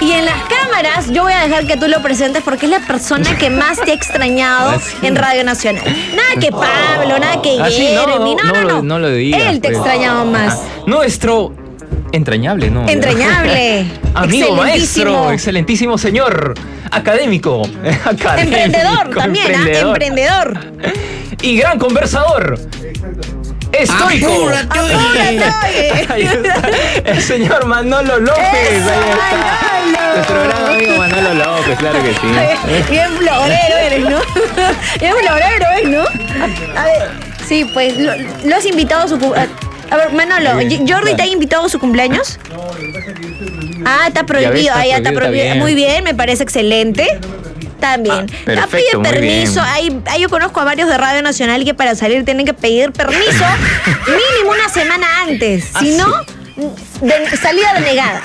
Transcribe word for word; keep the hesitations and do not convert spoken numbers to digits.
Y en las cámaras yo voy a dejar que tú lo presentes porque es la persona que más te ha extrañado Así. en Radio Nacional. Nada que Pablo, nada que Así, Jeremy, no, no, no, no. lo- no lo digas, Él te pues. extrañaba más. Nuestro entrañable, ¿no? Entrañable. Amigo, maestro, Excelentísimo. excelentísimo señor. Académico. Académico, Emprendedor también, ¿ah? emprendedor. Emprendedor. Y gran conversador. Estoico. Apúrate, oye. Apúrate, Ahí oye. está. El señor Manolo López. Eso, Ahí está. Manolo. Nuestro gran amigo Manolo López, claro que sí. Bien florero eres, ¿no? Bien florero eres, ¿no? A ver, sí, pues, lo, lo has invitado a su... cu- A, a ver, Manolo, Muy bien, ¿Jordi claro. te ha invitado a su cumpleaños? Ah, está prohibido, está ah, ya está prohibido, está prohibido. bien. Muy bien, me parece excelente. También. Ah, Ya perfecto, pide muy permiso. bien. Ahí, ahí yo conozco a varios de Radio Nacional que para salir tienen que pedir permiso mínimo una semana antes. Ah, Si sí. no, de- salida denegada.